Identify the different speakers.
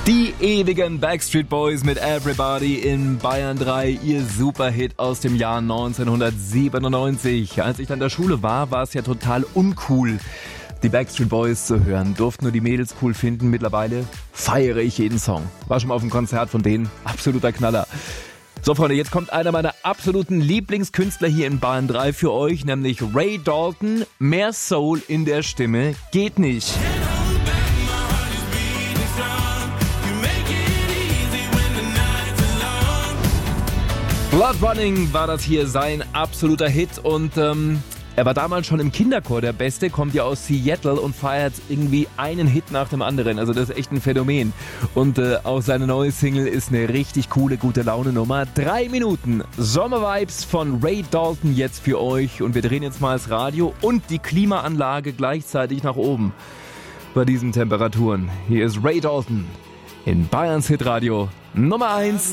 Speaker 1: Die ewigen Backstreet Boys mit Everybody in Bayern 3, ihr Superhit aus dem Jahr 1997. Als ich dann in der Schule war es ja total uncool, die Backstreet Boys zu hören. Durften nur die Mädels cool finden. Mittlerweile feiere ich jeden Song. War schon mal auf einem Konzert von denen. Absoluter Knaller. So Freunde, jetzt kommt einer meiner absoluten Lieblingskünstler hier in Bayern 3 für euch, nämlich Ray Dalton. Mehr Soul in der Stimme geht nicht. Blood Running war das hier sein absoluter Hit und er war damals schon im Kinderchor der Beste, kommt ja aus Seattle und feiert irgendwie einen Hit nach dem anderen, also das ist echt ein Phänomen. Und auch seine neue Single ist eine richtig coole, gute Laune-Nummer. 3 Minuten Sommervibes von Ray Dalton jetzt für euch und wir drehen jetzt mal das Radio und die Klimaanlage gleichzeitig nach oben bei diesen Temperaturen. Hier ist Ray Dalton in Bayerns Hitradio Nummer 1.